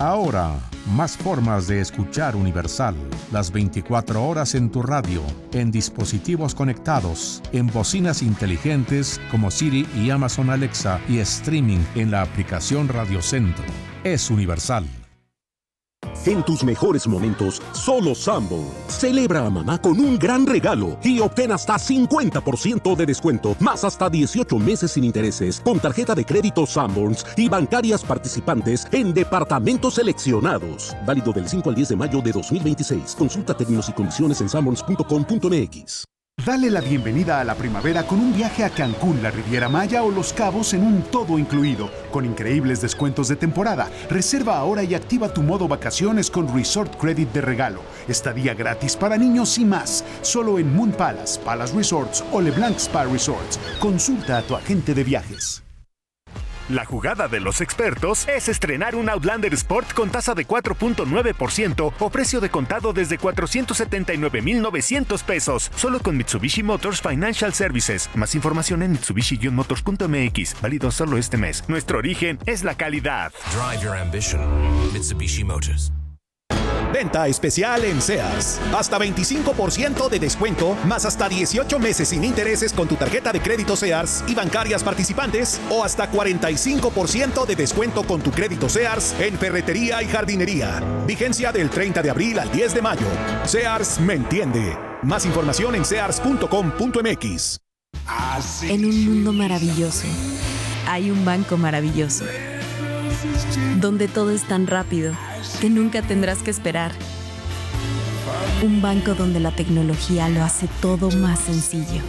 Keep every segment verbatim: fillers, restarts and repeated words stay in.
Ahora, más formas de escuchar Universal. Las veinticuatro horas en tu radio, en dispositivos conectados, en bocinas inteligentes como Siri y Amazon Alexa y streaming en la aplicación Radio Centro. Es Universal. En tus mejores momentos, solo Sanborns. Celebra a mamá con un gran regalo y obtén hasta cincuenta por ciento de descuento, más hasta dieciocho meses sin intereses, con tarjeta de crédito Sanborns y bancarias participantes en departamentos seleccionados. Válido del cinco al diez de mayo de dos mil veintiséis. Consulta términos y condiciones en sanborns punto com punto m x. Dale la bienvenida a la primavera con un viaje a Cancún, la Riviera Maya o Los Cabos en un todo incluido, con increíbles descuentos de temporada. Reserva ahora y activa tu modo vacaciones con Resort Credit de regalo. Estadía gratis para niños y más. Solo en Moon Palace, Palace Resorts o LeBlanc Spa Resorts. Consulta a tu agente de viajes. La jugada de los expertos es estrenar un Outlander Sport con tasa de cuatro punto nueve por ciento o precio de contado desde cuatrocientos setenta y nueve mil novecientos pesos, solo con Mitsubishi Motors Financial Services. Más información en mitsubishi motors punto m x, válido solo este mes. Nuestro origen es la calidad. Drive your ambition. Mitsubishi Motors. Venta especial en Sears. Hasta veinticinco por ciento de descuento, más hasta dieciocho meses sin intereses con tu tarjeta de crédito Sears y bancarias participantes, o hasta cuarenta y cinco por ciento de descuento con tu crédito Sears en ferretería y jardinería. Vigencia del treinta de abril al diez de mayo. Sears me entiende. Más información en sears punto com punto m x. En un mundo maravilloso, hay un banco maravilloso, donde todo es tan rápido que nunca tendrás que esperar. Un banco donde la tecnología lo hace todo más sencillo.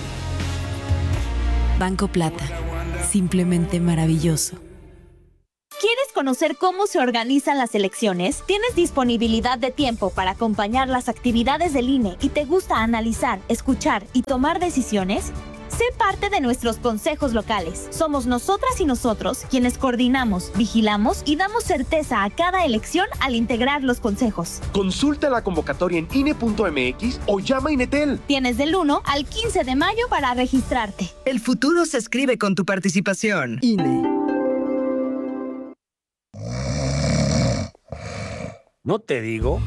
Banco Plata, simplemente maravilloso. ¿Quieres conocer cómo se organizan las elecciones? ¿Tienes disponibilidad de tiempo para acompañar las actividades del I N E y te gusta analizar, escuchar y tomar decisiones? Sé parte de nuestros consejos locales. Somos nosotras y nosotros quienes coordinamos, vigilamos y damos certeza a cada elección al integrar los consejos. Consulta la convocatoria en I N E punto m x o llama a Inetel. Tienes del uno al quince de mayo para registrarte. El futuro se escribe con tu participación. I N E. ¿No te digo?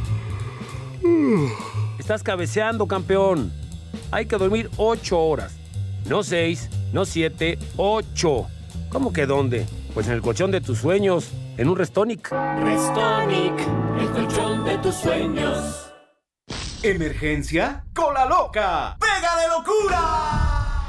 Estás cabeceando, campeón. Hay que dormir ocho horas. No seis, no siete, ocho. ¿Cómo que dónde? Pues en el colchón de tus sueños, en un Restonic. Restonic, el colchón de tus sueños. ¿Emergencia? ¡Cola loca! ¡Pega de locura!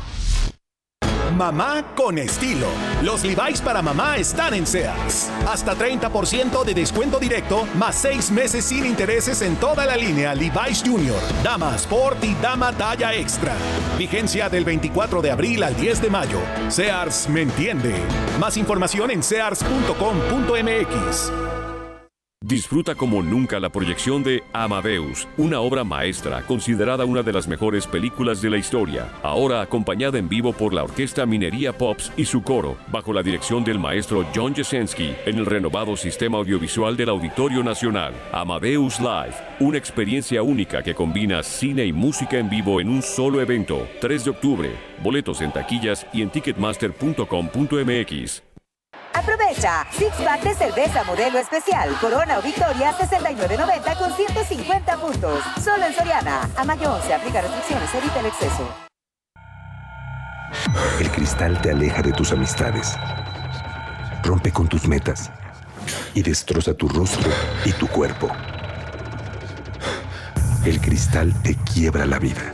Mamá con estilo. Los Levi's para mamá están en Sears. Hasta treinta por ciento de descuento directo, más seis meses sin intereses en toda la línea Levi's Junior, Dama Sport y Dama Talla Extra. Vigencia del veinticuatro de abril al diez de mayo. Sears me entiende. Más información en sears punto com punto m x. Disfruta como nunca la proyección de Amadeus, una obra maestra considerada una de las mejores películas de la historia, ahora acompañada en vivo por la Orquesta Minería Pops y su coro, bajo la dirección del maestro John Jasenski, en el renovado sistema audiovisual del Auditorio Nacional. Amadeus Live, una experiencia única que combina cine y música en vivo en un solo evento. tres de octubre, boletos en taquillas y en ticketmaster punto com punto m x. Aprovecha Six Pack de cerveza modelo especial Corona o Victoria sesenta y nueve noventa con ciento cincuenta puntos. Solo en Soriana. A mayo once, aplica restricciones, evita el exceso. El cristal te aleja de tus amistades, rompe con tus metas y destroza tu rostro y tu cuerpo. El cristal te quiebra la vida.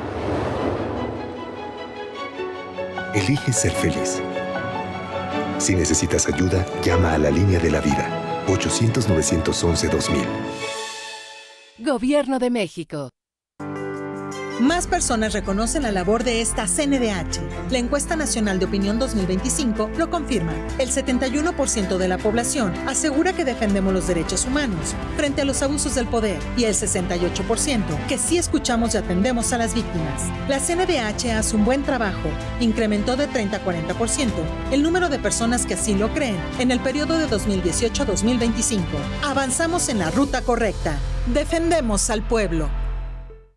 Elige ser feliz. Si necesitas ayuda, llama a la línea de la vida, ochocientos, novecientos once, dos mil. Gobierno de México. Más personas reconocen la labor de esta C N D H. La Encuesta Nacional de Opinión dos mil veinticinco lo confirma. El setenta y uno por ciento de la población asegura que defendemos los derechos humanos frente a los abusos del poder y el sesenta y ocho por ciento que sí escuchamos y atendemos a las víctimas. La C N D H hace un buen trabajo. Incrementó de treinta a cuarenta por ciento el número de personas que así lo creen en el periodo de dos mil dieciocho a dos mil veinticinco. Avanzamos en la ruta correcta. Defendemos al pueblo.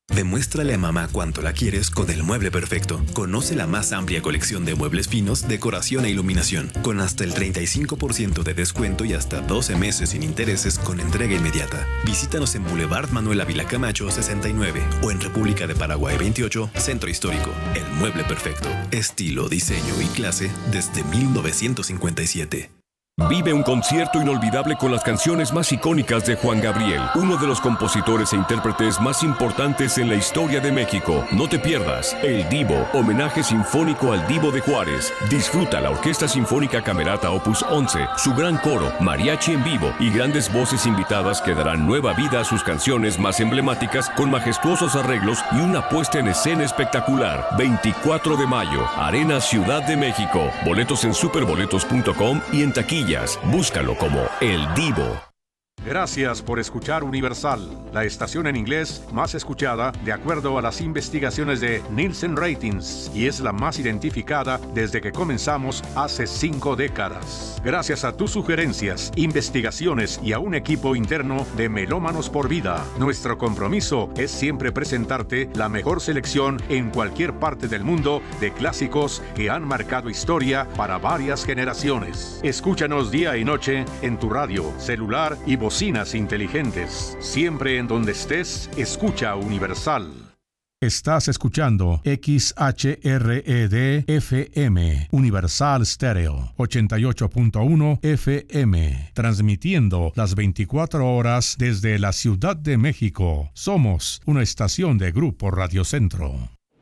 Demuéstrale a mamá cuánto la quieres con el mueble perfecto. Conoce la más amplia colección de muebles finos, decoración e iluminación, con hasta el treinta y cinco por ciento de descuento y hasta doce meses sin intereses con entrega inmediata. Visítanos en Boulevard Manuel Ávila Camacho sesenta y nueve o en República de Paraguay veintiocho, Centro Histórico. El mueble perfecto. Estilo, diseño y clase desde mil novecientos cincuenta y siete. Vive un concierto inolvidable con las canciones más icónicas de Juan Gabriel, uno de los compositores e intérpretes más importantes en la historia de México. No te pierdas El Divo, homenaje sinfónico al Divo de Juárez. Disfruta la Orquesta Sinfónica Camerata Opus once, su gran coro, mariachi en vivo y grandes voces invitadas que darán nueva vida a sus canciones más emblemáticas con majestuosos arreglos y una puesta en escena espectacular. veinticuatro de mayo, Arena Ciudad de México. Boletos en superboletos punto com y en taquilla. Búscalo como El Divo. Gracias por escuchar Universal, la estación en inglés más escuchada de acuerdo a las investigaciones de Nielsen Ratings y es la más identificada desde que comenzamos hace cinco décadas. Gracias a tus sugerencias, investigaciones y a un equipo interno de Melómanos por Vida, nuestro compromiso es siempre presentarte la mejor selección en cualquier parte del mundo de clásicos que han marcado historia para varias generaciones. Escúchanos día y noche en tu radio, celular y bocina. Bocinas inteligentes. Siempre en donde estés, escucha Universal. Estás escuchando X H R E D F M, Universal Stereo, ochenta y ocho punto uno F M, transmitiendo las veinticuatro horas desde la Ciudad de México. Somos una estación de Grupo Radio Centro.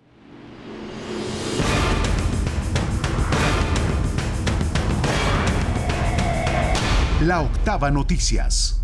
La Octava Noticias.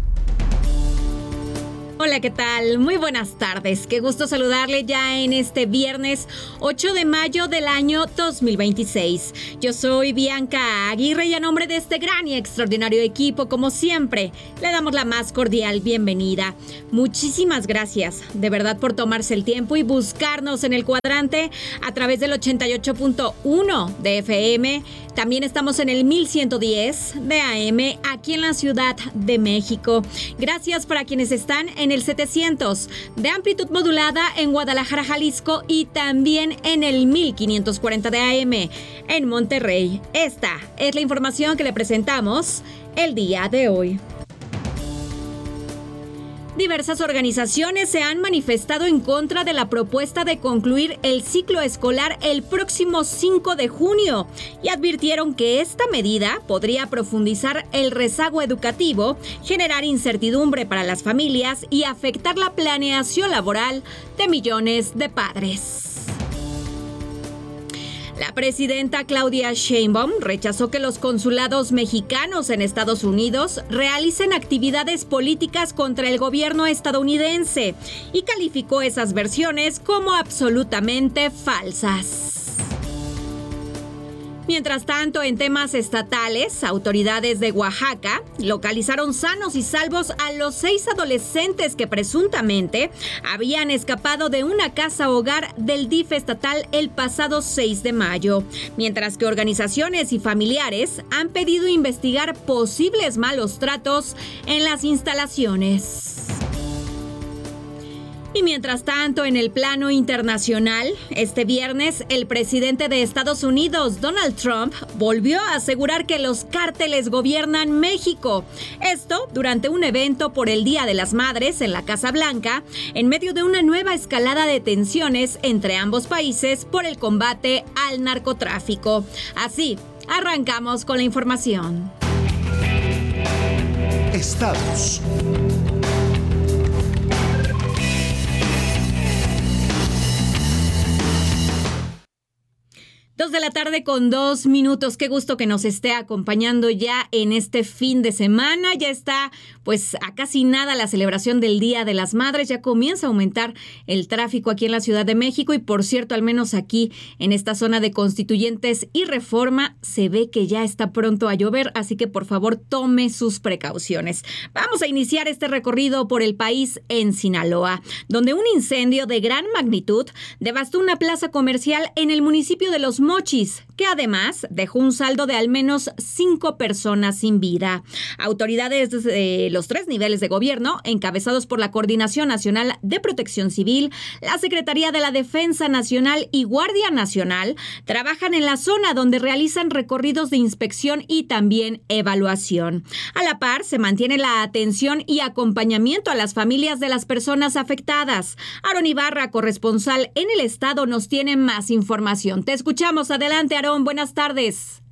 Hola, ¿qué tal? Muy buenas tardes. Qué gusto saludarle ya en este viernes ocho de mayo del año dos mil veintiséis. Yo soy Bianca Aguirre y a nombre de este gran y extraordinario equipo, como siempre, le damos la más cordial bienvenida. Muchísimas gracias, de verdad, por tomarse el tiempo y buscarnos en el cuadrante a través del ochenta y ocho punto uno de F M. También estamos en el mil ciento diez de A M aquí en la Ciudad de México. Gracias para quienes están en el setecientos de amplitud modulada en Guadalajara, Jalisco y también en el mil quinientos cuarenta de A M en Monterrey. Esta es la información que le presentamos el día de hoy. Diversas organizaciones se han manifestado en contra de la propuesta de concluir el ciclo escolar el próximo cinco de junio y advirtieron que esta medida podría profundizar el rezago educativo, generar incertidumbre para las familias y afectar la planeación laboral de millones de padres. La presidenta Claudia Sheinbaum rechazó que los consulados mexicanos en Estados Unidos realicen actividades políticas contra el gobierno estadounidense y calificó esas versiones como absolutamente falsas. Mientras tanto, en temas estatales, autoridades de Oaxaca localizaron sanos y salvos a los seis adolescentes que presuntamente habían escapado de una casa hogar del D I F estatal el pasado seis de mayo, mientras que organizaciones y familiares han pedido investigar posibles malos tratos en las instalaciones. Y mientras tanto, en el plano internacional, este viernes el presidente de Estados Unidos, Donald Trump, volvió a asegurar que los cárteles gobiernan México. Esto durante un evento por el Día de las Madres en la Casa Blanca, en medio de una nueva escalada de tensiones entre ambos países por el combate al narcotráfico. Así, arrancamos con la información. Estados. Dos de la tarde con dos minutos. Qué gusto que nos esté acompañando ya en este fin de semana. Ya está pues a casi nada la celebración del Día de las Madres. Ya comienza a aumentar el tráfico aquí en la Ciudad de México y por cierto, al menos aquí en esta zona de Constituyentes y Reforma se ve que ya está pronto a llover, así que por favor tome sus precauciones. Vamos a iniciar este recorrido por el país en Sinaloa, donde un incendio de gran magnitud devastó una plaza comercial en el municipio de Los Mochis, que además dejó un saldo de al menos cinco personas sin vida. Autoridades de los tres niveles de gobierno, encabezados por la Coordinación Nacional de Protección Civil, la Secretaría de la Defensa Nacional y Guardia Nacional, trabajan en la zona donde realizan recorridos de inspección y también evaluación. A la par, se mantiene la atención y acompañamiento a las familias de las personas afectadas. Aarón Ibarra, corresponsal en el estado, nos tiene más información. Te escuchamos. Adelante, Aarón. Buenas tardes.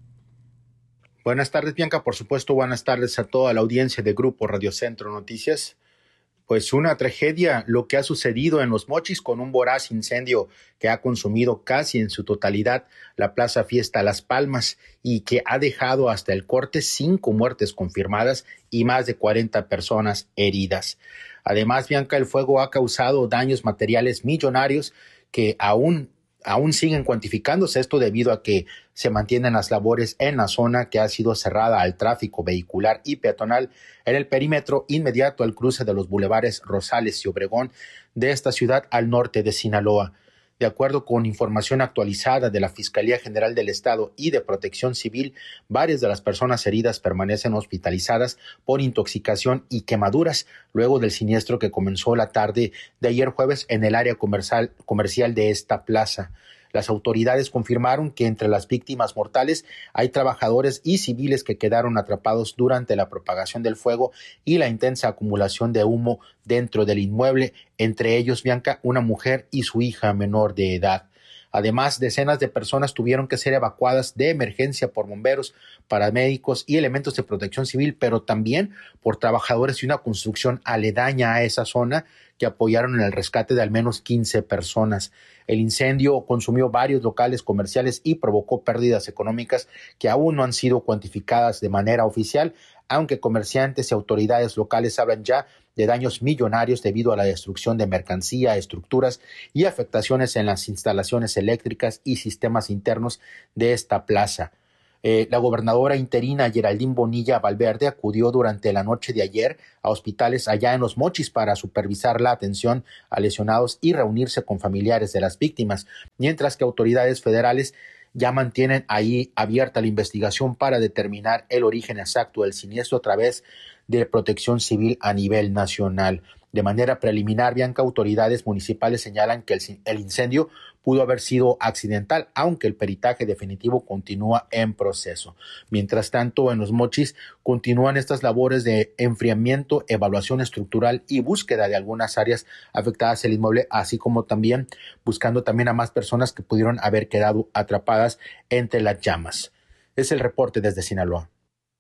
Buenas tardes, Bianca. Por supuesto, buenas tardes a toda la audiencia de Grupo Radio Centro Noticias. Pues una tragedia lo que ha sucedido en Los Mochis con un voraz incendio que ha consumido casi en su totalidad la Plaza Fiesta Las Palmas y que ha dejado hasta el corte cinco muertes confirmadas y más de cuarenta personas heridas. Además, Bianca, el fuego ha causado daños materiales millonarios que aún Aún siguen cuantificándose, esto debido a que se mantienen las labores en la zona que ha sido cerrada al tráfico vehicular y peatonal en el perímetro inmediato al cruce de los bulevares Rosales y Obregón de esta ciudad al norte de Sinaloa. De acuerdo con información actualizada de la Fiscalía General del Estado y de Protección Civil, varias de las personas heridas permanecen hospitalizadas por intoxicación y quemaduras luego del siniestro que comenzó la tarde de ayer jueves en el área comercial, comercial de esta plaza. Las autoridades confirmaron que entre las víctimas mortales hay trabajadores y civiles que quedaron atrapados durante la propagación del fuego y la intensa acumulación de humo dentro del inmueble, entre ellos, Bianca, una mujer y su hija menor de edad. Además, decenas de personas tuvieron que ser evacuadas de emergencia por bomberos, paramédicos y elementos de protección civil, pero también por trabajadores de una construcción aledaña a esa zona que apoyaron en el rescate de al menos quince personas. El incendio consumió varios locales comerciales y provocó pérdidas económicas que aún no han sido cuantificadas de manera oficial, aunque comerciantes y autoridades locales hablan ya de daños millonarios debido a la destrucción de mercancía, estructuras y afectaciones en las instalaciones eléctricas y sistemas internos de esta plaza. Eh, la gobernadora interina Geraldine Bonilla Valverde acudió durante la noche de ayer a hospitales allá en Los Mochis para supervisar la atención a lesionados y reunirse con familiares de las víctimas, mientras que autoridades federales ya mantienen ahí abierta la investigación para determinar el origen exacto del siniestro a través de Protección Civil a nivel nacional. De manera preliminar, Bianca, autoridades municipales señalan que el, el incendio pudo haber sido accidental, aunque el peritaje definitivo continúa en proceso. Mientras tanto, en Los Mochis continúan estas labores de enfriamiento, evaluación estructural y búsqueda de algunas áreas afectadas del inmueble, así como también buscando también a más personas que pudieron haber quedado atrapadas entre las llamas. Es el reporte desde Sinaloa.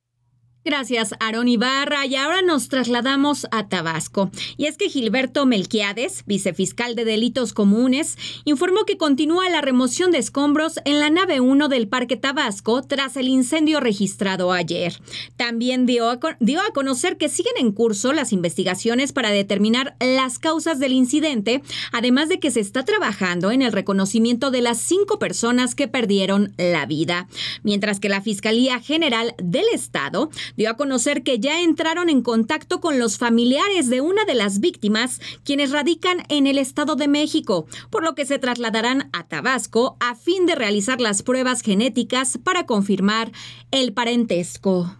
Gracias, Aarón Ibarra. Y ahora nos trasladamos a Tabasco. Y es que Gilberto Melquiades, vicefiscal de Delitos Comunes, informó que continúa la remoción de escombros en la nave uno del Parque Tabasco tras el incendio registrado ayer. También dio a, dio a conocer que siguen en curso las investigaciones para determinar las causas del incidente, además de que se está trabajando en el reconocimiento de las cinco personas que perdieron la vida. Mientras que la Fiscalía General del Estado dio a conocer que ya entraron en contacto con los familiares de una de las víctimas, quienes radican en el Estado de México, por lo que se trasladarán a Tabasco a fin de realizar las pruebas genéticas para confirmar el parentesco.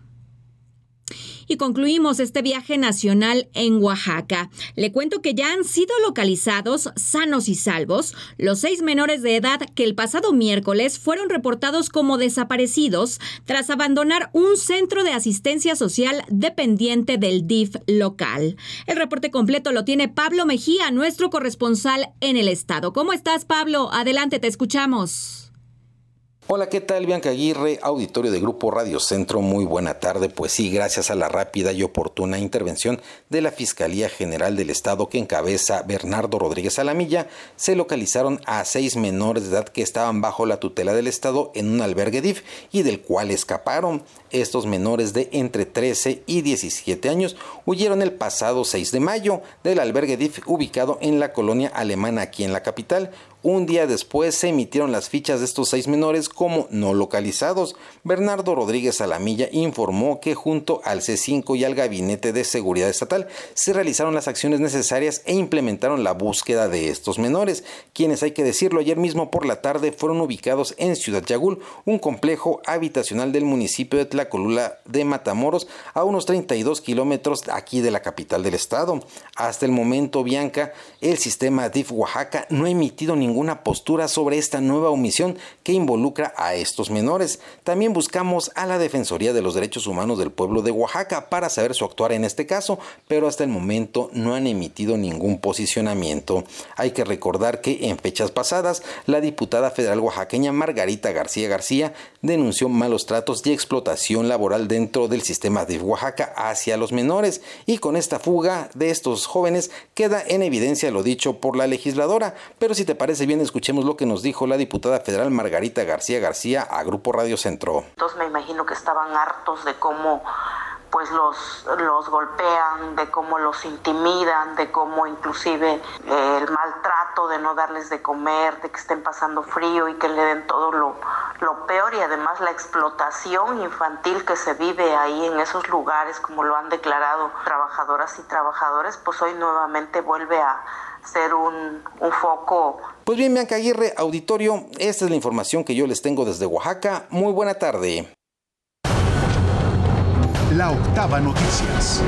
Y concluimos este viaje nacional en Oaxaca. Le cuento que ya han sido localizados, sanos y salvos, los seis menores de edad que el pasado miércoles fueron reportados como desaparecidos tras abandonar un centro de asistencia social dependiente del D I F local. El reporte completo lo tiene Pablo Mejía, nuestro corresponsal en el estado. ¿Cómo estás, Pablo? Adelante, te escuchamos. Hola, ¿qué tal? Bianca Aguirre, auditorio de Grupo Radio Centro, muy buena tarde. Pues sí, gracias a la rápida y oportuna intervención de la Fiscalía General del Estado que encabeza Bernardo Rodríguez Alamilla, se localizaron a seis menores de edad que estaban bajo la tutela del Estado en un albergue D I F y del cual escaparon. Estos menores de entre trece y diecisiete años huyeron el pasado seis de mayo del albergue D I F ubicado en la colonia alemana aquí en la capital. Un día después se emitieron las fichas de estos seis menores como no localizados. Bernardo Rodríguez Alamilla informó que junto al C cinco y al Gabinete de Seguridad Estatal se realizaron las acciones necesarias e implementaron la búsqueda de estos menores, quienes, hay que decirlo, ayer mismo por la tarde fueron ubicados en Ciudad Yagul, un complejo habitacional del municipio de Tlacolula de Matamoros, a unos treinta y dos kilómetros aquí de la capital del estado. Hasta el momento, Bianca, el sistema D I F Oaxaca no ha emitido ninguna postura sobre esta nueva omisión que involucra a estos menores. También buscamos a la Defensoría de los Derechos Humanos del Pueblo de Oaxaca para saber su actuar en este caso, pero hasta el momento no han emitido ningún posicionamiento. Hay que recordar que en fechas pasadas, la diputada federal oaxaqueña Margarita García García denunció malos tratos y explotación laboral dentro del sistema D I F Oaxaca hacia los menores, y con esta fuga de estos jóvenes queda en evidencia lo dicho por la legisladora. Pero si te parece bien, escuchemos lo que nos dijo la diputada federal Margarita García García a Grupo Radio Centro. Entonces me imagino que estaban hartos de cómo pues los, los golpean, de cómo los intimidan, de cómo inclusive eh, el maltrato de no darles de comer, de que estén pasando frío y que le den todo lo, lo peor, y además la explotación infantil que se vive ahí en esos lugares, como lo han declarado trabajadoras y trabajadores, pues hoy nuevamente vuelve a ser un, un foco. Pues bien, Bianca Aguirre, auditorio, esta es la información que yo les tengo desde Oaxaca. Muy buena tarde. La Octava Noticias.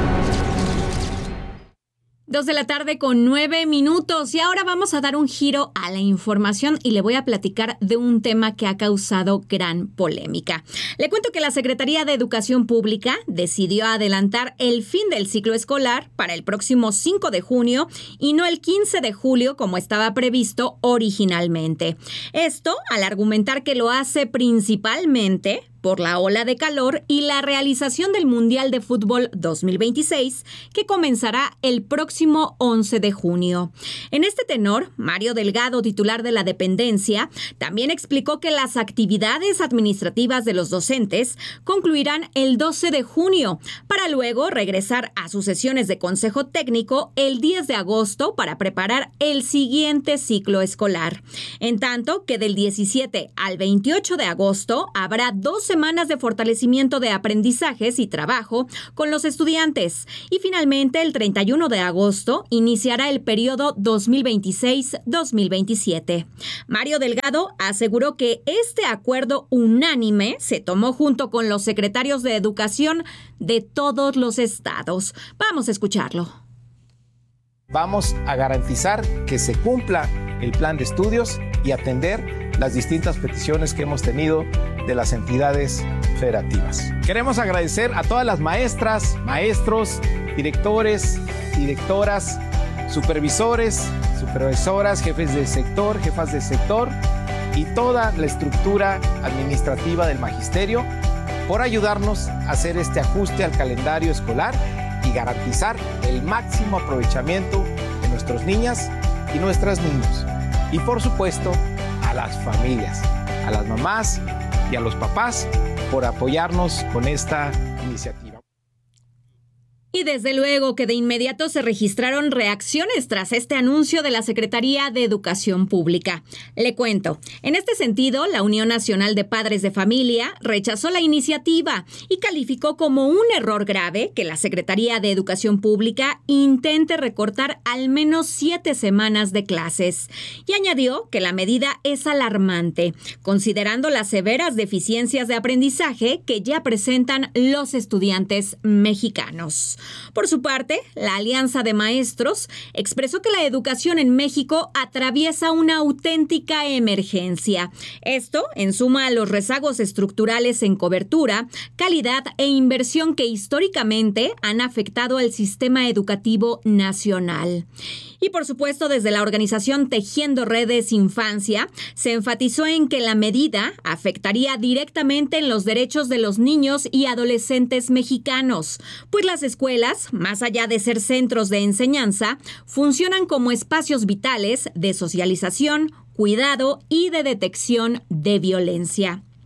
Dos de la tarde con nueve minutos, y ahora vamos a dar un giro a la información y le voy a platicar de un tema que ha causado gran polémica. Le cuento que la Secretaría de Educación Pública decidió adelantar el fin del ciclo escolar para el próximo cinco de junio y no el quince de julio como estaba previsto originalmente. Esto al argumentar que lo hace principalmente por la ola de calor y la realización del Mundial de Fútbol dos mil veintiséis, que comenzará el próximo once de junio. En este tenor, Mario Delgado, titular de la dependencia, también explicó que las actividades administrativas de los docentes concluirán el doce de junio, para luego regresar a sus sesiones de consejo técnico el diez de agosto para preparar el siguiente ciclo escolar. En tanto que del diecisiete al veintiocho de agosto habrá dos semanas de fortalecimiento de aprendizajes y trabajo con los estudiantes. Y finalmente, el treinta y uno de agosto iniciará el periodo dos mil veintiséis dos mil veintisiete. Mario Delgado aseguró que este acuerdo unánime se tomó junto con los secretarios de Educación de todos los estados. Vamos a escucharlo. Vamos a garantizar que se cumpla el plan de estudios y atender las distintas peticiones que hemos tenido de las entidades federativas. Queremos agradecer a todas las maestras, maestros, directores, directoras, supervisores, supervisoras, jefes de sector, jefas de sector y toda la estructura administrativa del magisterio por ayudarnos a hacer este ajuste al calendario escolar y garantizar el máximo aprovechamiento de nuestras niñas y nuestros niños. Y por supuesto, a las familias, a las mamás y a los papás por apoyarnos con esta iniciativa. Y desde luego que de inmediato se registraron reacciones tras este anuncio de la Secretaría de Educación Pública. Le cuento, en este sentido, la Unión Nacional de Padres de Familia rechazó la iniciativa y calificó como un error grave que la Secretaría de Educación Pública intente recortar al menos siete semanas de clases. Y añadió que la medida es alarmante, considerando las severas deficiencias de aprendizaje que ya presentan los estudiantes mexicanos. Por su parte, la Alianza de Maestros expresó que la educación en México atraviesa una auténtica emergencia. Esto en suma a los rezagos estructurales en cobertura, calidad e inversión que históricamente han afectado al sistema educativo nacional. Y por supuesto, desde la organización Tejiendo Redes Infancia, se enfatizó en que la medida afectaría directamente en los derechos de los niños y adolescentes mexicanos, pues las escuelas, más allá de ser centros de enseñanza, funcionan como espacios vitales de socialización, cuidado y de detección de violencia.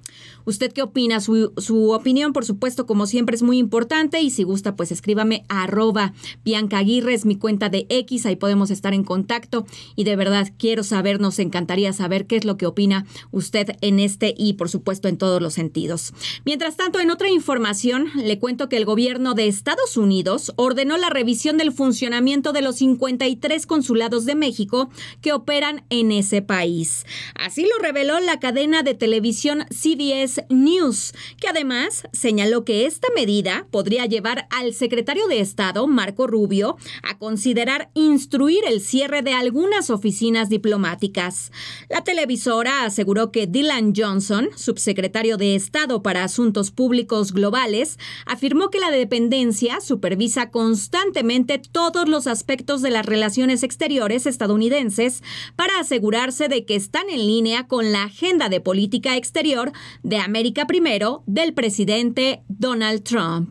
¿Usted qué opina? Su, su opinión, por supuesto, como siempre, es muy importante. Y si gusta, pues escríbame a arroba Bianca Aguirre, es mi cuenta de X. Ahí podemos estar en contacto. Y de verdad, quiero saber, nos encantaría saber qué es lo que opina usted en este y, por supuesto, en todos los sentidos. Mientras tanto, en otra información, le cuento que el gobierno de Estados Unidos ordenó la revisión del funcionamiento de los cincuenta y tres consulados de México que operan en ese país. Así lo reveló la cadena de televisión C B S News, que además señaló que esta medida podría llevar al secretario de Estado, Marco Rubio, a considerar instruir el cierre de algunas oficinas diplomáticas. La televisora aseguró que Dylan Johnson, subsecretario de Estado para Asuntos Públicos Globales, afirmó que la dependencia supervisa constantemente todos los aspectos de las relaciones exteriores estadounidenses para asegurarse de que están en línea con la agenda de política exterior de América Primero del presidente Donald Trump.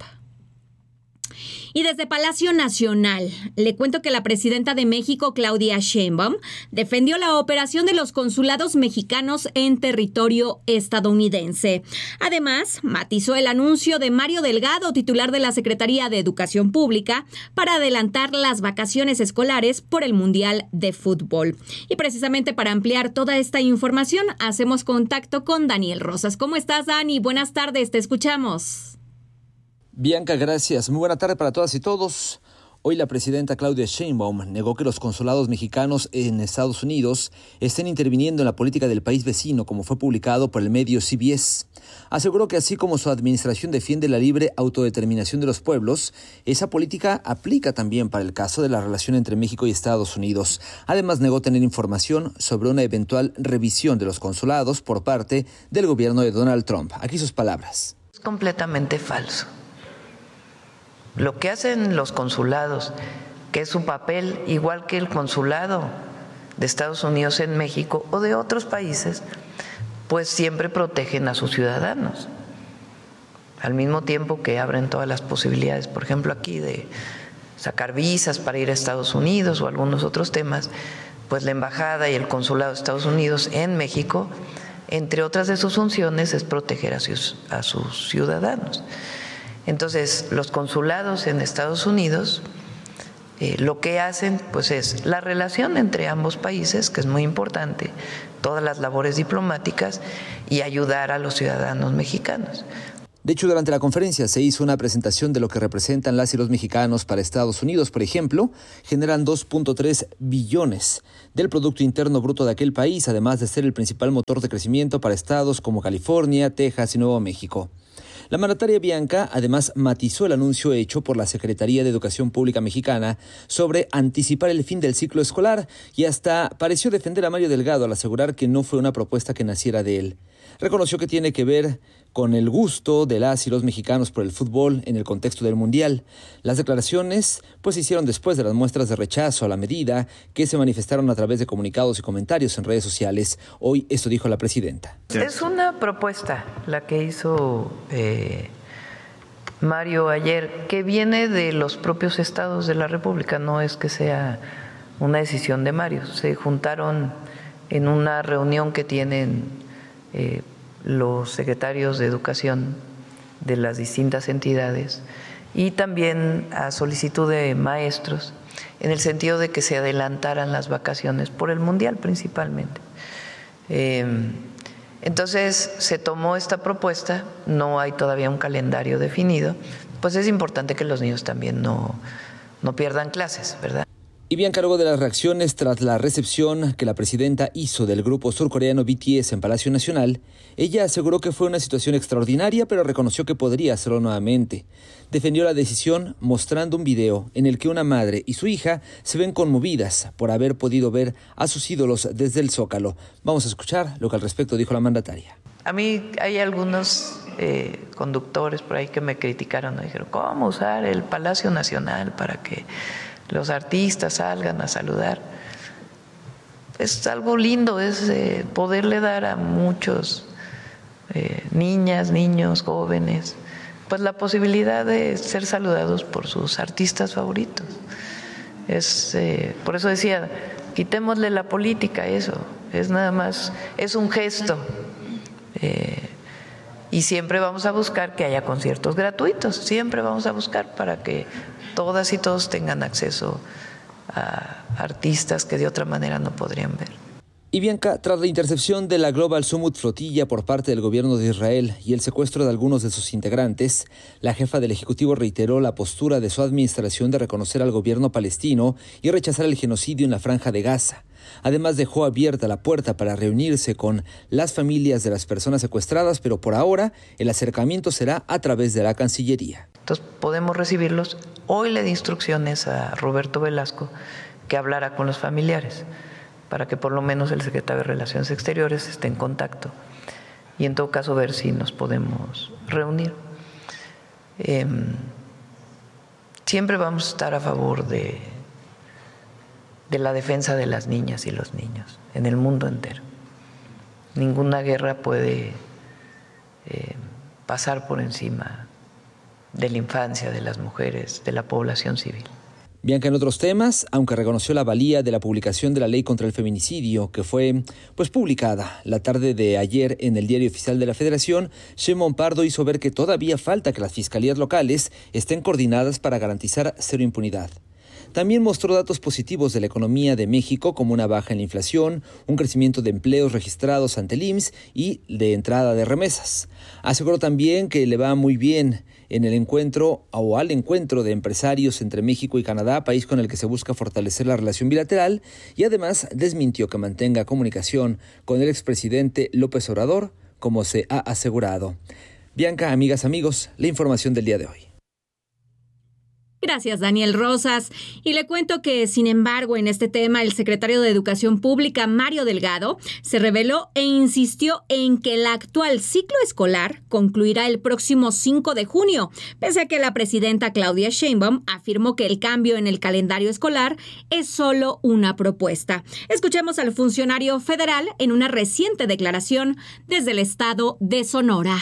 Y desde Palacio Nacional, le cuento que la presidenta de México, Claudia Sheinbaum, defendió la operación de los consulados mexicanos en territorio estadounidense. Además, matizó el anuncio de Mario Delgado, titular de la Secretaría de Educación Pública, para adelantar las vacaciones escolares por el Mundial de Fútbol. Y precisamente para ampliar toda esta información, hacemos contacto con Daniel Rosas. ¿Cómo estás, Dani? Buenas tardes, te escuchamos. Bianca, gracias. Muy buena tarde para todas y todos. Hoy la presidenta Claudia Sheinbaum negó que los consulados mexicanos en Estados Unidos estén interviniendo en la política del país vecino, como fue publicado por el medio C B S. Aseguró que así como su administración defiende la libre autodeterminación de los pueblos, esa política aplica también para el caso de la relación entre México y Estados Unidos. Además, negó tener información sobre una eventual revisión de los consulados por parte del gobierno de Donald Trump. Aquí sus palabras. Es completamente falso. Lo que hacen los consulados, que es su papel igual que el consulado de Estados Unidos en México o de otros países, pues siempre protegen a sus ciudadanos. Al mismo tiempo que abren todas las posibilidades, por ejemplo aquí de sacar visas para ir a Estados Unidos o algunos otros temas, pues la embajada y el consulado de Estados Unidos en México, entre otras de sus funciones, es proteger a sus, a sus ciudadanos. Entonces, los consulados en Estados Unidos eh, lo que hacen pues es la relación entre ambos países, que es muy importante, todas las labores diplomáticas y ayudar a los ciudadanos mexicanos. De hecho, durante la conferencia se hizo una presentación de lo que representan las y los mexicanos para Estados Unidos. Por ejemplo, generan dos punto tres billones del Producto Interno Bruto de aquel país, además de ser el principal motor de crecimiento para estados como California, Texas y Nuevo México. La mandataria Bianca además matizó el anuncio hecho por la Secretaría de Educación Pública Mexicana sobre anticipar el fin del ciclo escolar y hasta pareció defender a Mario Delgado al asegurar que no fue una propuesta que naciera de él. Reconoció que tiene que ver con el gusto de las y los mexicanos por el fútbol en el contexto del Mundial. Las declaraciones pues se hicieron después de las muestras de rechazo a la medida que se manifestaron a través de comunicados y comentarios en redes sociales. Hoy esto dijo la presidenta. Es una propuesta la que hizo eh, Mario ayer, que viene de los propios estados de la República, no es que sea una decisión de Mario. Se juntaron en una reunión que tienen eh, los secretarios de educación de las distintas entidades y también a solicitud de maestros, en el sentido de que se adelantaran las vacaciones por el Mundial principalmente. Eh, entonces se tomó esta propuesta, no hay todavía un calendario definido, pues es importante que los niños también no, no pierdan clases, ¿verdad? Y Bianca, luego de las reacciones tras la recepción que la presidenta hizo del grupo surcoreano B T S en Palacio Nacional, ella aseguró que fue una situación extraordinaria, pero reconoció que podría hacerlo nuevamente. Defendió la decisión mostrando un video en el que una madre y su hija se ven conmovidas por haber podido ver a sus ídolos desde el Zócalo. Vamos a escuchar lo que al respecto dijo la mandataria. A mí hay algunos eh, conductores por ahí que me criticaron, me dijeron, ¿cómo usar el Palacio Nacional para que los artistas salgan a saludar? Es algo lindo, es eh, poderle dar a muchos eh, niñas, niños, jóvenes, pues la posibilidad de ser saludados por sus artistas favoritos. Es eh, por eso decía, quitémosle la política a eso, es nada más, es un gesto. Eh, Y siempre vamos a buscar que haya conciertos gratuitos, siempre vamos a buscar para que todas y todos tengan acceso a artistas que de otra manera no podrían ver. Y Bianca, tras la intercepción de la Global Summit Flotilla por parte del gobierno de Israel y el secuestro de algunos de sus integrantes, la jefa del Ejecutivo reiteró la postura de su administración de reconocer al gobierno palestino y rechazar el genocidio en la Franja de Gaza. Además, dejó abierta la puerta para reunirse con las familias de las personas secuestradas, pero por ahora el acercamiento será a través de la Cancillería. Entonces podemos recibirlos. Hoy le di instrucciones a Roberto Velasco que hablara con los familiares, para que por lo menos el secretario de Relaciones Exteriores esté en contacto y en todo caso ver si nos podemos reunir. Eh, siempre vamos a estar a favor de, de la defensa de las niñas y los niños en el mundo entero. Ninguna guerra puede eh, pasar por encima de la infancia, de las mujeres, de la población civil. Bianca, en otros temas, aunque reconoció la valía de la publicación de la ley contra el feminicidio, que fue pues publicada la tarde de ayer en el Diario Oficial de la Federación, Shimon Pardo hizo ver que todavía falta que las fiscalías locales estén coordinadas para garantizar cero impunidad. También mostró datos positivos de la economía de México, como una baja en la inflación, un crecimiento de empleos registrados ante el I M S S y de entrada de remesas. Aseguró también que le va muy bien en el encuentro o al encuentro de empresarios entre México y Canadá, país con el que se busca fortalecer la relación bilateral, y además desmintió que mantenga comunicación con el expresidente López Obrador, como se ha asegurado. Bianca, amigas, amigos, la información del día de hoy. Gracias, Daniel Rosas. Y le cuento que, sin embargo, en este tema, el secretario de Educación Pública, Mario Delgado, se reveló e insistió en que el actual ciclo escolar concluirá el próximo cinco de junio, pese a que la presidenta Claudia Sheinbaum afirmó que el cambio en el calendario escolar es solo una propuesta. Escuchemos al funcionario federal en una reciente declaración desde el estado de Sonora.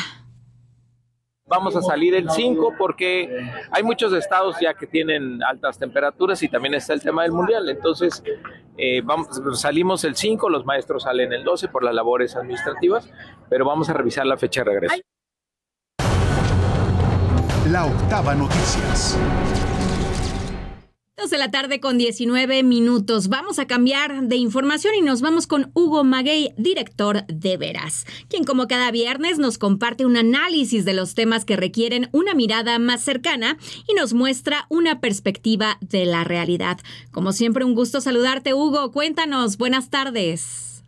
Vamos a salir el cinco porque hay muchos estados ya que tienen altas temperaturas y también está el tema del mundial. Entonces eh, vamos, salimos el cinco, los maestros salen el doce por las labores administrativas, pero vamos a revisar la fecha de regreso. La octava noticias. dos de la tarde con diecinueve minutos. Vamos a cambiar de información y nos vamos con Hugo Maguey, director de Veraz, quien como cada viernes nos comparte un análisis de los temas que requieren una mirada más cercana y nos muestra una perspectiva de la realidad. Como siempre, un gusto saludarte, Hugo. Cuéntanos, buenas tardes.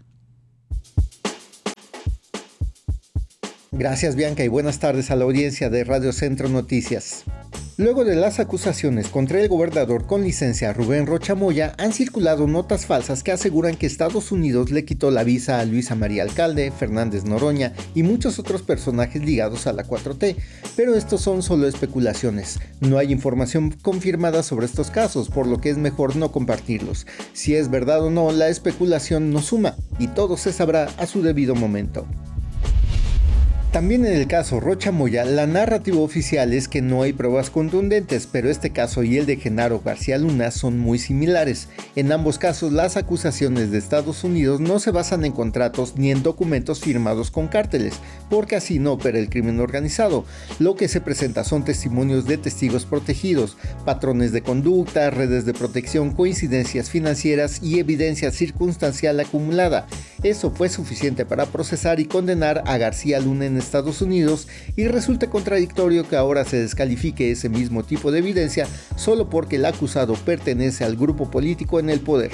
Gracias, Bianca, y buenas tardes a la audiencia de Radio Centro Noticias. Luego de las acusaciones contra el gobernador con licencia Rubén Rocha Moya, han circulado notas falsas que aseguran que Estados Unidos le quitó la visa a Luisa María Alcalde, Fernández Noroña y muchos otros personajes ligados a la cuatro T, pero estos son solo especulaciones. No hay información confirmada sobre estos casos, por lo que es mejor no compartirlos. Si es verdad o no, la especulación no suma y todo se sabrá a su debido momento. También en el caso Rocha Moya, la narrativa oficial es que no hay pruebas contundentes, pero este caso y el de Genaro García Luna son muy similares. En ambos casos, las acusaciones de Estados Unidos no se basan en contratos ni en documentos firmados con cárteles, porque así no opera el crimen organizado. Lo que se presenta son testimonios de testigos protegidos, patrones de conducta, redes de protección, coincidencias financieras y evidencia circunstancial acumulada. Eso fue suficiente para procesar y condenar a García Luna en Estados Unidos, y resulta contradictorio que ahora se descalifique ese mismo tipo de evidencia solo porque el acusado pertenece al grupo político en el poder.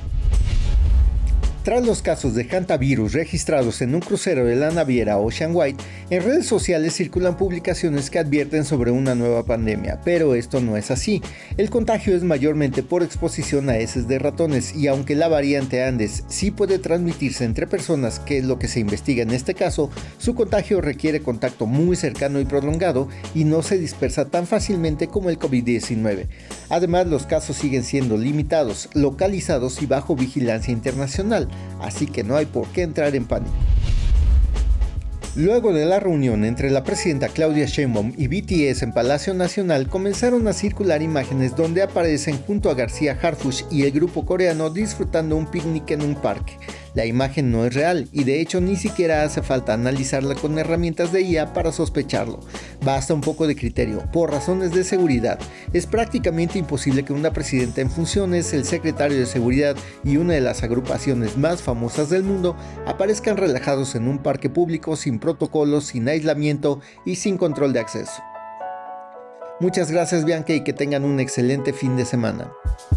Tras los casos de hantavirus registrados en un crucero de la naviera Ocean White, en redes sociales circulan publicaciones que advierten sobre una nueva pandemia, pero esto no es así. El contagio es mayormente por exposición a heces de ratones, y aunque la variante Andes sí puede transmitirse entre personas, que es lo que se investiga en este caso, su contagio requiere contacto muy cercano y prolongado y no se dispersa tan fácilmente como el COVID diecinueve. Además, los casos siguen siendo limitados, localizados y bajo vigilancia internacional, así que no hay por qué entrar en pánico. Luego de la reunión entre la presidenta Claudia Sheinbaum y B T S en Palacio Nacional, comenzaron a circular imágenes donde aparecen junto a García Harfuch y el grupo coreano disfrutando un picnic en un parque. La imagen no es real y de hecho ni siquiera hace falta analizarla con herramientas de I A para sospecharlo. Basta un poco de criterio. Por razones de seguridad, es prácticamente imposible que una presidenta en funciones, el secretario de seguridad y una de las agrupaciones más famosas del mundo aparezcan relajados en un parque público sin protocolos, sin aislamiento y sin control de acceso. Muchas gracias, Bianca, y que tengan un excelente fin de semana.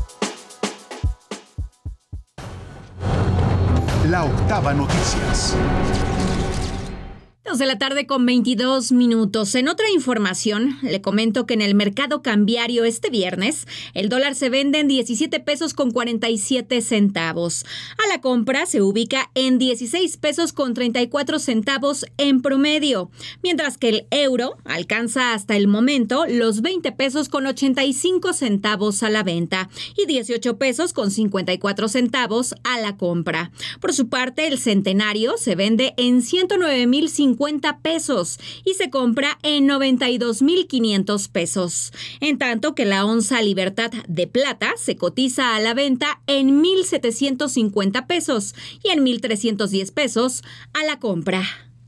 La Octava Noticias. dos de la tarde con veintidós minutos. En otra información, le comento que en el mercado cambiario este viernes, el dólar se vende en diecisiete pesos con cuarenta y siete centavos. A la compra se ubica en dieciséis pesos con treinta y cuatro centavos en promedio, mientras que el euro alcanza hasta el momento los veinte pesos con ochenta y cinco centavos a la venta y dieciocho pesos con cincuenta y cuatro centavos a la compra. Por su parte, el centenario se vende en ciento nueve mil cincuenta pesos y se compra en noventa y dos mil quinientos pesos. En tanto que la onza Libertad de plata se cotiza a la venta en mil setecientos cincuenta pesos y en mil trescientos diez pesos a la compra.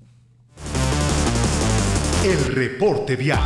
El reporte vial.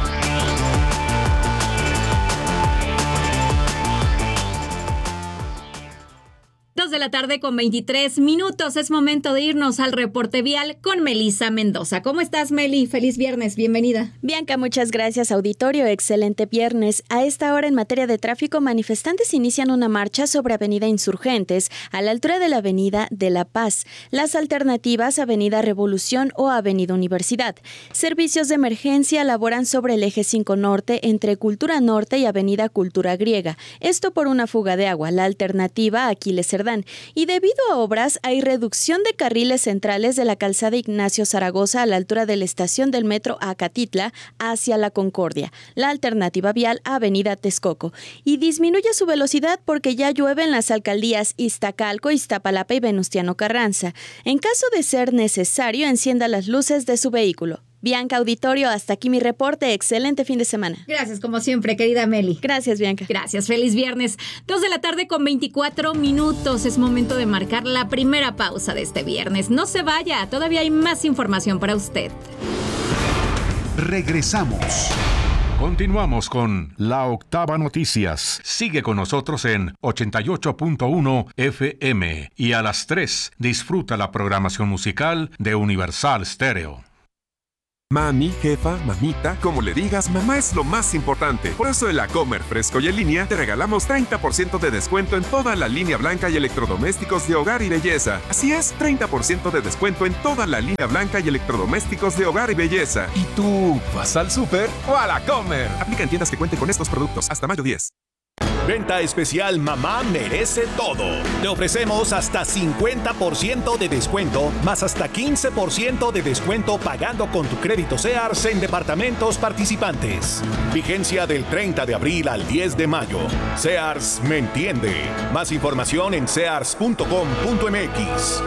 dos de la tarde con veintitrés minutos. Es momento de irnos al reporte vial con Melissa Mendoza. ¿Cómo estás, Meli? Feliz viernes, bienvenida. Bianca, muchas gracias, auditorio. Excelente viernes. A esta hora, en materia de tráfico, manifestantes inician una marcha sobre Avenida Insurgentes, a la altura de la Avenida de La Paz. Las alternativas, Avenida Revolución o Avenida Universidad. Servicios de emergencia laboran sobre el eje cinco Norte, entre Cultura Norte y Avenida Cultura Griega. Esto por una fuga de agua. La alternativa, Aquiles Cerdán. Y debido a obras, hay reducción de carriles centrales de la calzada Ignacio Zaragoza a la altura de la estación del metro Acatitla hacia la Concordia. La alternativa vial, Avenida Texcoco. Y disminuye su velocidad porque ya llueve en las alcaldías Iztacalco, Iztapalapa y Venustiano Carranza. En caso de ser necesario, encienda las luces de su vehículo. Bianca, auditorio, hasta aquí mi reporte. Excelente fin de semana. Gracias, como siempre, querida Meli. Gracias, Bianca. Gracias, feliz viernes. dos de la tarde con veinticuatro minutos. Es momento de marcar la primera pausa de este viernes. No se vaya, todavía hay más información para usted. Regresamos. Continuamos con La Octava Noticias. Sigue con nosotros en ochenta y ocho punto uno F M y a las tres disfruta la programación musical de Universal Stereo. Mami, jefa, mamita, como le digas, mamá es lo más importante. Por eso en la Comer Fresco y en línea te regalamos treinta por ciento de descuento en toda la línea blanca y electrodomésticos de hogar y belleza. Así es, treinta por ciento de descuento en toda la línea blanca y electrodomésticos de hogar y belleza. ¿Y tú vas al súper o a la Comer? Aplica en tiendas que cuenten con estos productos hasta mayo diez. Venta especial Mamá Merece Todo. Te ofrecemos hasta cincuenta por ciento de descuento, más hasta quince por ciento de descuento pagando con tu crédito Sears en departamentos participantes. Vigencia del treinta de abril al diez de mayo. Sears me entiende. Más información en sears punto com punto m x.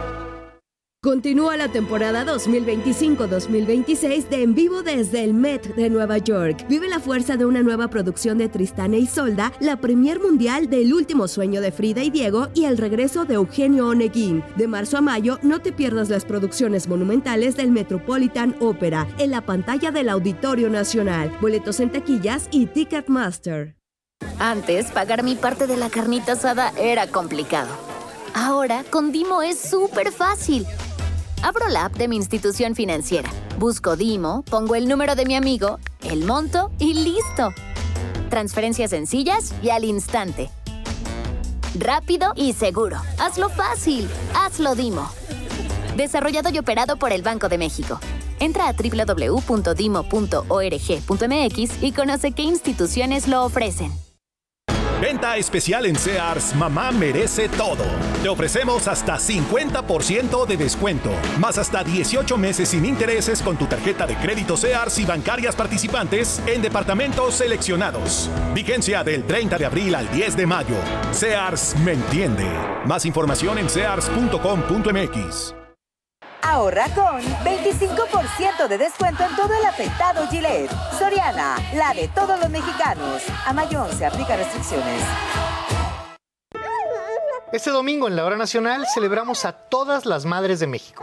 Continúa la temporada dos mil veinticinco dos mil veintiséis de En Vivo desde el Met de Nueva York. Vive la fuerza de una nueva producción de Tristán e Isolda, la premier mundial del Último Sueño de Frida y Diego y el regreso de Eugenio Oneguín. De marzo a mayo, no te pierdas las producciones monumentales del Metropolitan Opera en la pantalla del Auditorio Nacional. Boletos en taquillas y Ticketmaster. Antes, pagar mi parte de la carnita asada era complicado. Ahora, con Dimo es súper fácil. Abro la app de mi institución financiera, busco Dimo, pongo el número de mi amigo, el monto y ¡listo! Transferencias sencillas y al instante. Rápido y seguro. Hazlo fácil. Hazlo Dimo. Desarrollado y operado por el Banco de México. Entra a doble u doble u doble u punto dimo punto org punto m x y conoce qué instituciones lo ofrecen. Venta especial en Sears, Mamá Merece Todo. Te ofrecemos hasta cincuenta por ciento de descuento, más hasta dieciocho meses sin intereses con tu tarjeta de crédito Sears y bancarias participantes en departamentos seleccionados. Vigencia del treinta de abril al diez de mayo. Sears me entiende. Más información en sears punto com punto m x. Ahorra con veinticinco por ciento de descuento en todo el afeitado Gillette. Soriana, la de todos los mexicanos. A mayo once, aplica restricciones. Este domingo en la Hora Nacional celebramos a todas las madres de México.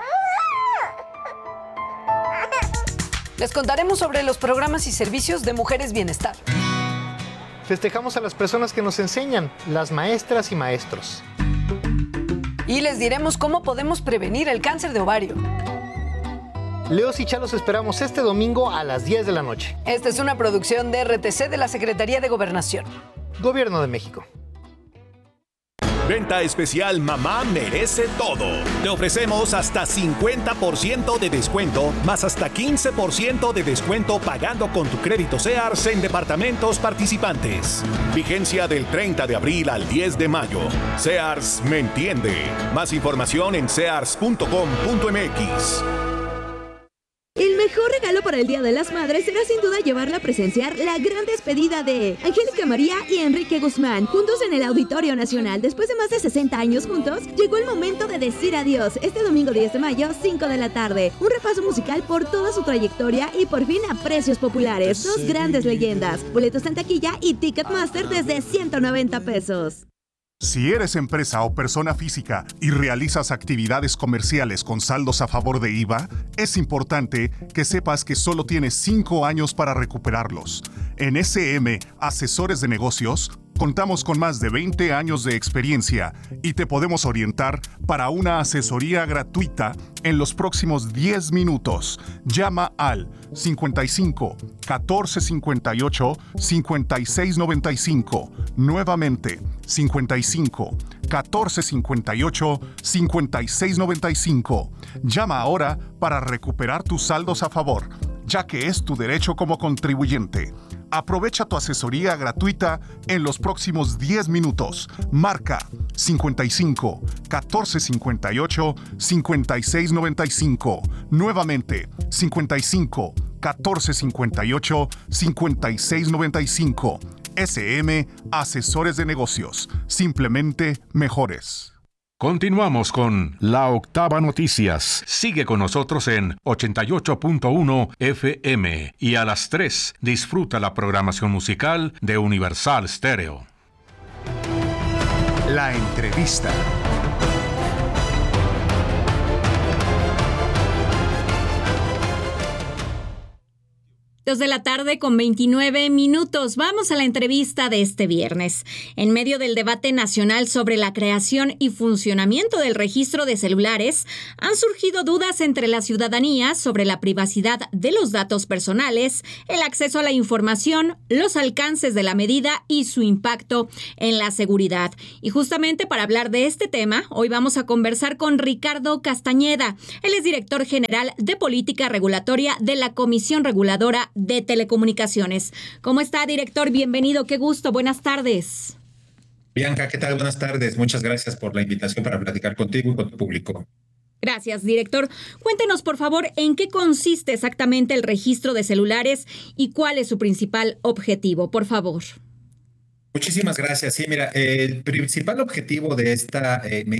Les contaremos sobre los programas y servicios de Mujeres Bienestar. Festejamos a las personas que nos enseñan, las maestras y maestros. Y les diremos cómo podemos prevenir el cáncer de ovario. Leos y Chalos esperamos este domingo a las diez de la noche. Esta es una producción de R T C de la Secretaría de Gobernación. Gobierno de México. Venta especial Mamá merece todo. Te ofrecemos hasta cincuenta por ciento de descuento, más hasta quince por ciento de descuento pagando con tu crédito Sears en departamentos participantes. Vigencia del treinta de abril al diez de mayo. Sears me entiende. Más información en sears punto com punto m x. El mejor regalo para el Día de las Madres será sin duda llevarla a presenciar la gran despedida de Angélica María y Enrique Guzmán, juntos en el Auditorio Nacional. Después de más de sesenta años juntos, llegó el momento de decir adiós. Este domingo diez de mayo, cinco de la tarde. Un repaso musical por toda su trayectoria y por fin a precios populares. Dos grandes leyendas. Boletos en taquilla y Ticketmaster desde ciento noventa pesos. Si eres empresa o persona física y realizas actividades comerciales con saldos a favor de I V A, es importante que sepas que solo tienes cinco años para recuperarlos. En S M Asesores de Negocios, contamos con más de veinte años de experiencia y te podemos orientar para una asesoría gratuita en los próximos diez minutos. Llama al cincuenta y cinco, catorce cincuenta y ocho, cincuenta y seis noventa y cinco. Nuevamente, cincuenta y cinco, catorce cincuenta y ocho, cincuenta y seis noventa y cinco. Llama ahora para recuperar tus saldos a favor, ya que es tu derecho como contribuyente. Aprovecha tu asesoría gratuita en los próximos diez minutos. Marca cincuenta y cinco, catorce cincuenta y ocho, cincuenta y seis noventa y cinco. Nuevamente, cincuenta y cinco, catorce cincuenta y ocho, cincuenta y seis noventa y cinco. S M Asesores de Negocios. Simplemente mejores. Continuamos con La Octava Noticias. Sigue con nosotros en ochenta y ocho punto uno F M y a las tres disfruta la programación musical de Universal Stereo. La entrevista. Dos de la tarde con veintinueve minutos. Vamos a la entrevista de este viernes. En medio del debate nacional sobre la creación y funcionamiento del registro de celulares, han surgido dudas entre la ciudadanía sobre la privacidad de los datos personales, el acceso a la información, los alcances de la medida y su impacto en la seguridad. Y justamente para hablar de este tema, hoy vamos a conversar con Ricardo Castañeda. Él es director general de Política Regulatoria de la Comisión Reguladora de Telecomunicaciones. ¿Cómo está, director? Bienvenido, qué gusto, buenas tardes. Bianca, ¿qué tal? Buenas tardes. Muchas gracias por la invitación para platicar contigo y con tu público. Gracias, director. Cuéntenos, por favor, en qué consiste exactamente el registro de celulares y cuál es su principal objetivo, por favor. Muchísimas gracias. Sí, mira, el principal objetivo de esta eh,